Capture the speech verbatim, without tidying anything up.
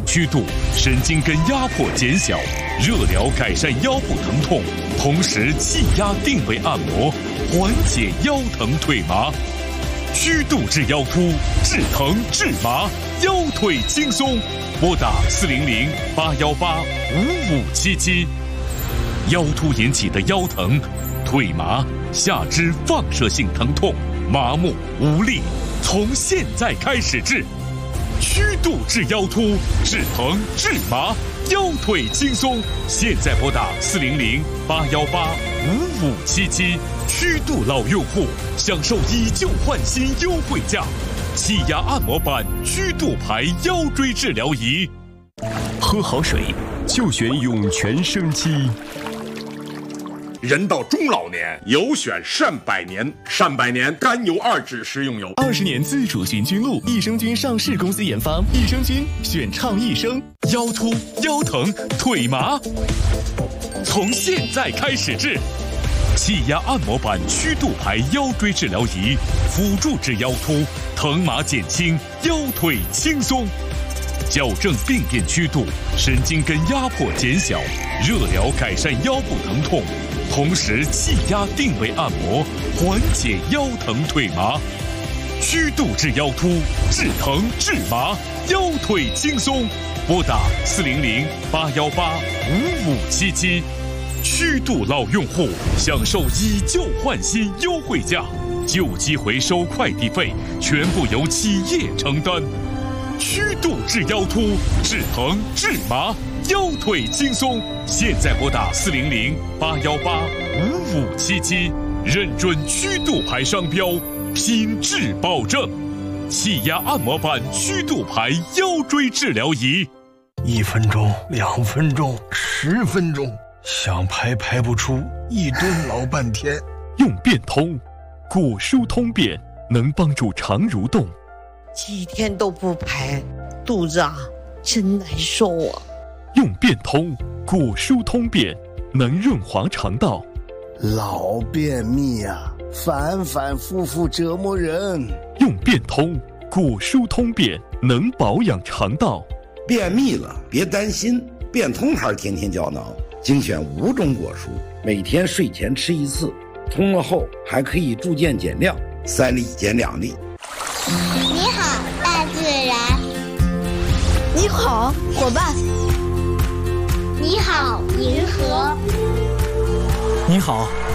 驱肚，神经根压迫减小，热疗改善腰部疼痛，同时气压定位按摩，缓解腰疼腿麻。驱肚治腰突，治疼治麻，腰腿轻松。拨打四零零八幺八五五七七。腰突引起的腰疼、腿麻、下肢放射性疼痛、麻木无力，从现在开始治。驱肚治腰突，治疼治麻，腰腿轻松。现在拨打四零零八幺八五五七七。驱肚老用户享受以旧换新优惠价，气压按摩板驱肚牌腰椎治疗仪。 喝好水就选涌泉生机。 人到中老年，有选善百年。善百年甘油二酯食用油， 二十年自主寻菌露，益生菌上市公司研发，益生菌选畅益生。 腰突、腰疼、腿麻，从现在开始治。气压按摩板驱肚牌腰椎治疗仪，辅助治腰突，疼麻减轻，腰腿轻松。矫正病变驱肚，神经根压迫减小，热疗改善腰部疼痛，同时气压定位按摩，缓解腰疼腿麻。驱肚治腰突，治疼治麻，腰腿轻松。拨打四零零八幺八五五七七。驱肚老用户享受以旧换新优惠价，旧机回收快递费全部由企业承担。驱肚治腰突，治疼治麻，腰腿轻松。现在拨打四零零八幺八五五七七，认准驱肚牌商标，品质保证。气压按摩板驱肚牌腰椎治疗仪， 一分钟、两分钟、十分钟。想排排不出，一蹲老半天。 用变通，骨疏通便，能帮助肠蠕动。 几天都不排，肚子啊真难受啊。 用变通，骨疏通便，能润滑肠道。 老便秘啊，反反复复折磨人。 用变通，骨疏通便，能保养肠道。 便秘了别担心，变通牌天天胶囊精选五种果蔬，每天睡前吃一次，冲了后还可以逐渐减量，三粒减两粒。 你好，大自然。 你好，伙伴。 你好，银河。 你好，